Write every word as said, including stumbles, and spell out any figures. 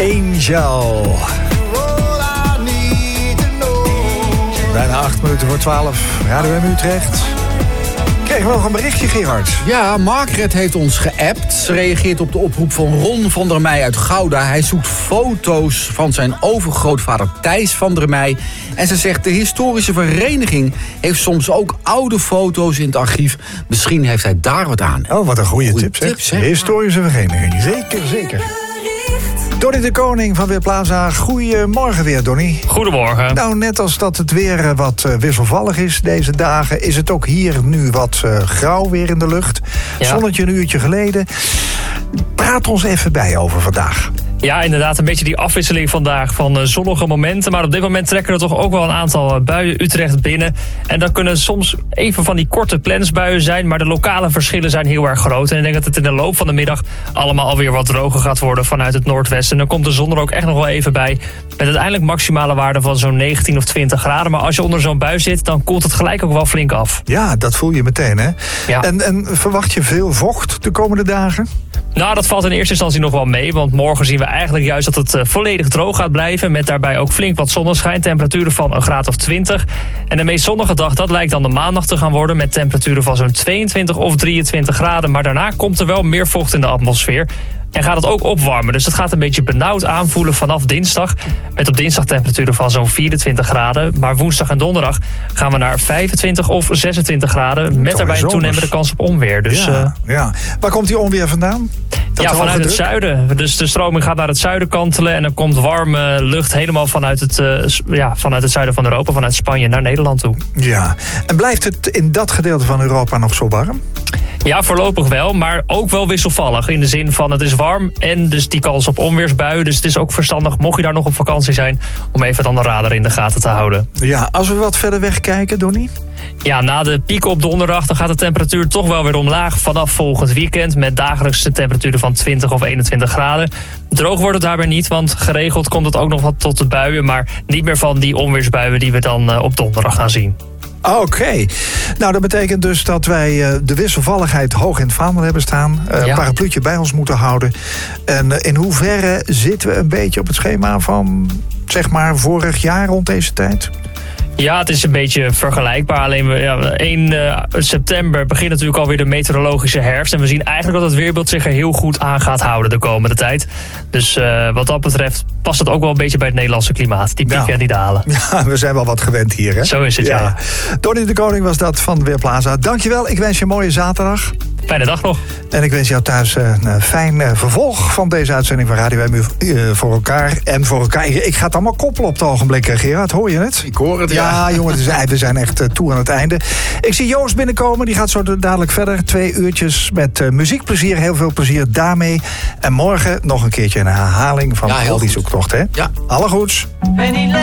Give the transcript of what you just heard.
Angel. Bijna acht minuten voor twaalf. Radio M Utrecht. Kregen we nog een berichtje, Gerard? Ja, Margaret heeft ons geappt. Ze reageert op de oproep van Ron van der Meij uit Gouda. Hij zoekt foto's van zijn overgrootvader Thijs van der Meij. En ze zegt, de historische vereniging heeft soms ook oude foto's in het archief. Misschien heeft hij daar wat aan. Oh, wat een goede Goeie tip, zeg. tips, hè? De historische vereniging. Zeker, zeker. Donnie de Koning van Weerplaza. Goedemorgen weer, Donnie. Goedemorgen. Nou, net als dat het weer wat uh, wisselvallig is deze dagen, is het ook hier nu wat uh, grauw weer in de lucht. Ja. Zonnetje een uurtje geleden. Praat ons even bij over vandaag. Ja, inderdaad, een beetje die afwisseling vandaag van uh, zonnige momenten. Maar op dit moment trekken er toch ook wel een aantal uh, buien Utrecht binnen. En dat kunnen soms even van die korte plensbuien zijn. Maar de lokale verschillen zijn heel erg groot. En ik denk dat het in de loop van de middag allemaal alweer wat droger gaat worden vanuit het noordwesten. En dan komt de zon er ook echt nog wel even bij. Met uiteindelijk maximale waarde van zo'n negentien of twintig graden. Maar als je onder zo'n bui zit, dan koelt het gelijk ook wel flink af. Ja, dat voel je meteen, hè? Ja. En, en verwacht je veel vocht de komende dagen? Nou, dat valt in eerste instantie nog wel mee. Want morgen zien we eigenlijk juist dat het uh, volledig droog gaat blijven. Met daarbij ook flink wat zonneschijn. Temperaturen van een graad of twintig. En de meest zonnige dag, dat lijkt dan de maandag te gaan worden. Met temperaturen van zo'n tweeëntwintig of drieëntwintig graden. Maar daarna komt er wel meer vocht in de atmosfeer. En gaat het ook opwarmen. Dus het gaat een beetje benauwd aanvoelen vanaf dinsdag. Met op dinsdag temperaturen van zo'n vierentwintig graden. Maar woensdag en donderdag gaan we naar vijfentwintig of zesentwintig graden. Met daarbij een toenemende kans op onweer. Dus, ja, uh, ja. Waar komt die onweer vandaan? Dat ja, vanuit het zuiden. Dus de stroming gaat naar het zuiden kantelen. En dan komt warme lucht helemaal vanuit het, uh, ja, vanuit het zuiden van Europa. Vanuit Spanje naar Nederland toe. Ja. En blijft het in dat gedeelte van Europa nog zo warm? Ja, voorlopig wel, maar ook wel wisselvallig. In de zin van het is warm en dus die kans op onweersbuien. Dus het is ook verstandig, mocht je daar nog op vakantie zijn, om even dan de radar in de gaten te houden. Ja, als we wat verder weg kijken, Donnie? Ja, na de piek op donderdag dan gaat de temperatuur toch wel weer omlaag vanaf volgend weekend. Met dagelijkse temperaturen van twintig of eenentwintig graden. Droog wordt het daarbij niet, want geregeld komt het ook nog wat tot de buien. Maar niet meer van die onweersbuien die we dan uh, op donderdag gaan zien. Oké. Okay. Nou, dat betekent dus dat wij uh, de wisselvalligheid hoog in het vaandel hebben staan. Uh, ja. Een parapluutje bij ons moeten houden. En uh, in hoeverre zitten we een beetje op het schema van, zeg maar, vorig jaar rond deze tijd? Ja, het is een beetje vergelijkbaar. Alleen we, ja, één september begint natuurlijk alweer de meteorologische herfst. En we zien eigenlijk dat het weerbeeld zich er heel goed aan gaat houden de komende tijd. Dus uh, wat dat betreft past het ook wel een beetje bij het Nederlandse klimaat. Die pieken ja. en die dalen. Ja, we zijn wel wat gewend hier, hè? Zo is het, ja. ja. Donnie de Koning was dat van Weerplaza. Dankjewel, ik wens je een mooie zaterdag. Fijne dag nog. En ik wens jou thuis een fijn vervolg van deze uitzending van Radio M U voor elkaar. En voor elkaar. Ik ga het allemaal koppelen op het ogenblik, Gerard. Hoor je het? Ik hoor het, ja. Ja, jongen, we zijn echt toe aan het einde. Ik zie Joost binnenkomen. Die gaat zo dadelijk verder. Twee uurtjes met uh, muziekplezier. Heel veel plezier daarmee. En morgen nog een keertje een herhaling van ja, al die zoektocht, hè? Ja. Alle goeds.